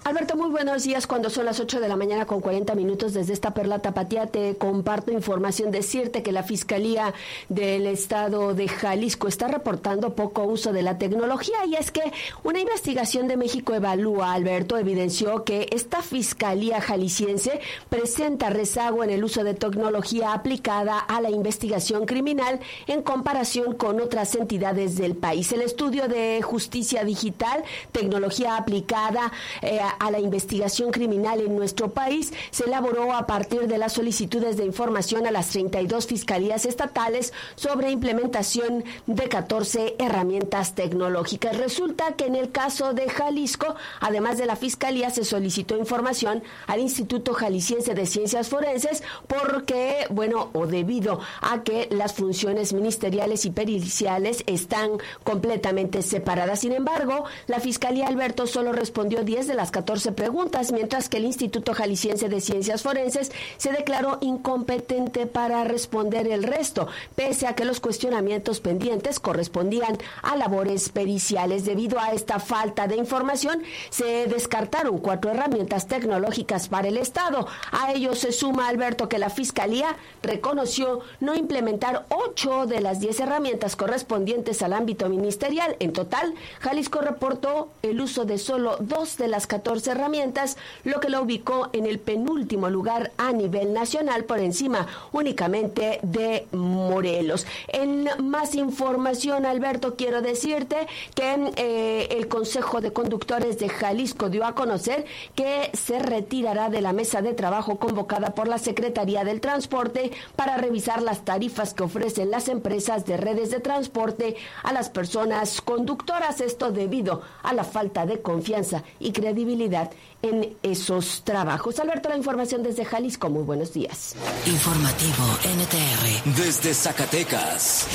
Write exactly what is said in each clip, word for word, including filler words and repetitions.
Alberto, muy buenos días. Cuando son las ocho de la mañana con cuarenta minutos, desde esta Perla Tapatía te comparto información. Decirte que la Fiscalía del Estado de Jalisco está reportando poco uso de la tecnología, y es que una investigación de México Evalúa, Alberto, evidenció que esta Fiscalía jalisciense presenta rezago en el uso de tecnología aplicada a la investigación criminal en comparación con otras entidades del país. El estudio de Justicia Digital, tecnología aplicada eh, a la investigación criminal en nuestro país, se elaboró a partir de las solicitudes de información a las treinta y dos fiscalías estatales sobre implementación de catorce herramientas tecnológicas. Resulta que en el caso de Jalisco, además de la fiscalía, se solicitó información al Instituto Jalisciense de Ciencias Forenses porque, bueno, o debido a que las funciones ministeriales y periciales están completamente separadas. Sin embargo, la Fiscalía, Alberto, solo respondió diez de las catorce preguntas, mientras que el Instituto Jalisciense de Ciencias Forenses se declaró incompetente para responder el resto, pese a que los cuestionamientos pendientes correspondían a labores periciales. Debido a esta falta de información, se descartaron cuatro herramientas tecnológicas para el Estado. A ello se suma, Alberto, que la Fiscalía reconoció no implementar ocho de las diez herramientas correspondientes al ámbito ministerial. En total, Jalisco reportó el uso de solo dos de las catorce herramientas, lo que lo ubicó en el penúltimo lugar a nivel nacional, por encima únicamente de Morelos. En más información, Alberto, quiero decirte que eh, el Consejo de Conductores de Jalisco dio a conocer que se retirará de la mesa de trabajo convocada por la Secretaría del Transporte para revisar las tarifas que ofrecen las empresas de redes de transporte a las personas conductoras. Esto debido a la falta de confianza y credibilidad en esos trabajos. Alberto, la información desde Jalisco. Muy buenos días. Informativo N T R desde Zacatecas.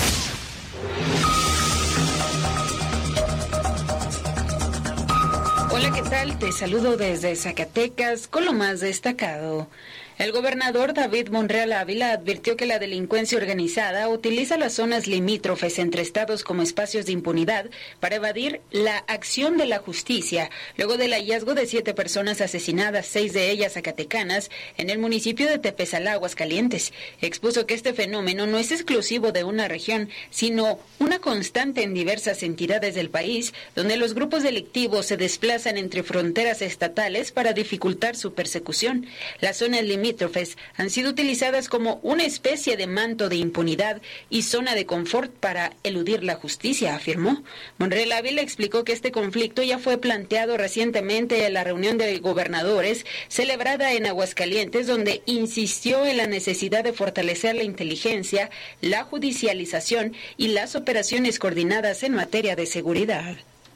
Hola, ¿qué tal? Te saludo desde Zacatecas con lo más destacado. El gobernador David Monreal Ávila advirtió que la delincuencia organizada utiliza las zonas limítrofes entre estados como espacios de impunidad para evadir la acción de la justicia, luego del hallazgo de siete personas asesinadas, seis de ellas zacatecanas, en el municipio de Tepezalá, Aguascalientes. Expuso que este fenómeno no es exclusivo de una región, sino una constante en diversas entidades del país, donde los grupos delictivos se desplazan entre fronteras estatales para dificultar su persecución. Las zonas limítrofes han sido utilizadas como una especie de manto de impunidad y zona de confort para eludir la justicia, afirmó. Monreal Ávila explicó que este conflicto ya fue planteado recientemente en la reunión de gobernadores celebrada en Aguascalientes, donde insistió en la necesidad de fortalecer la inteligencia, la judicialización y las operaciones coordinadas en materia de seguridad.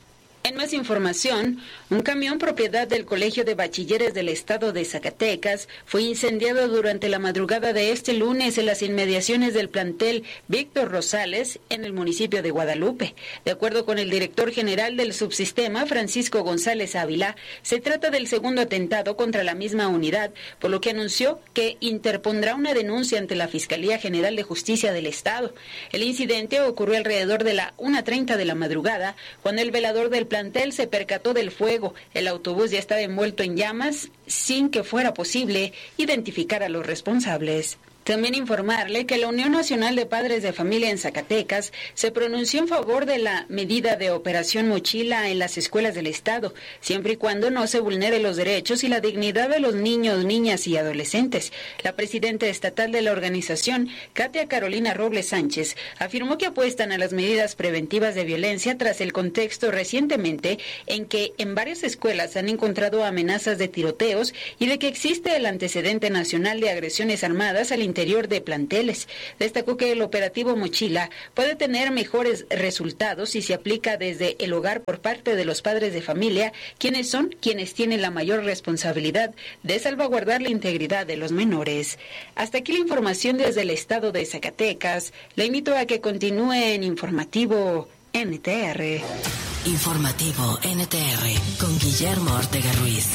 En más información, un camión propiedad del Colegio de Bachilleres del Estado de Zacatecas fue incendiado durante la madrugada de este lunes en las inmediaciones del plantel Víctor Rosales en el municipio de Guadalupe. De acuerdo con el director general del subsistema, Francisco González Ávila, se trata del segundo atentado contra la misma unidad, por lo que anunció que interpondrá una denuncia ante la Fiscalía General de Justicia del Estado. El incidente ocurrió alrededor de la una treinta de la madrugada, cuando el velador del plantel se percató del fuego. El autobús ya estaba envuelto en llamas sin que fuera posible identificar a los responsables. También informarle que la Unión Nacional de Padres de Familia en Zacatecas se pronunció en favor de la medida de Operación Mochila en las escuelas del Estado, siempre y cuando no se vulnere los derechos y la dignidad de los niños, niñas y adolescentes. La presidenta estatal de la organización, Katia Carolina Robles Sánchez, afirmó que apuestan a las medidas preventivas de violencia tras el contexto recientemente en que en varias escuelas han encontrado amenazas de tiroteos y de que existe el antecedente nacional de agresiones armadas al interior de planteles. Destacó que el operativo Mochila puede tener mejores resultados si se aplica desde el hogar por parte de los padres de familia, quienes son quienes tienen la mayor responsabilidad de salvaguardar la integridad de los menores. Hasta aquí la información desde el estado de Zacatecas. Le invito a que continúe en Informativo N T R. Informativo N T R con Guillermo Ortega Ruiz.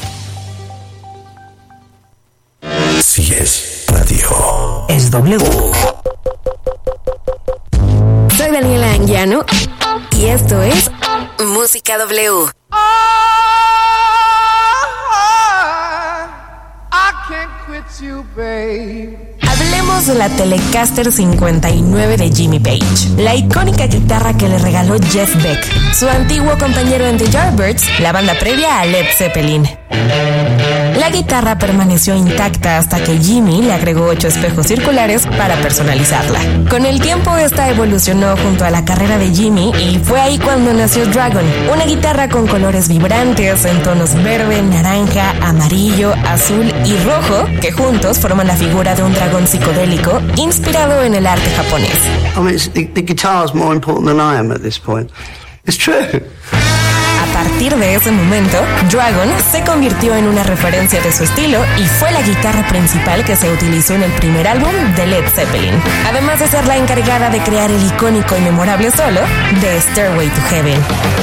Si es radio, es W. Soy Daniela Anguiano y esto es Música W. de la Telecaster cincuenta y nueve de Jimmy Page, la icónica guitarra que le regaló Jeff Beck, su antiguo compañero en The Yardbirds, la banda previa a Led Zeppelin. La guitarra permaneció intacta hasta que Jimmy le agregó ocho espejos circulares para personalizarla. Con el tiempo esta evolucionó junto a la carrera de Jimmy y fue ahí cuando nació Dragon, una guitarra con colores vibrantes en tonos verde, naranja, amarillo, azul y rojo que juntos forman la figura de un dragón psicodélico inspirado en el arte japonés. I mean, the, the guitar is more important than I am at this point. It's true. A partir de ese momento, Dragon se convirtió en una referencia de su estilo y fue la guitarra principal que se utilizó en el primer álbum de Led Zeppelin, además de ser la encargada de crear el icónico y memorable solo de Stairway to Heaven.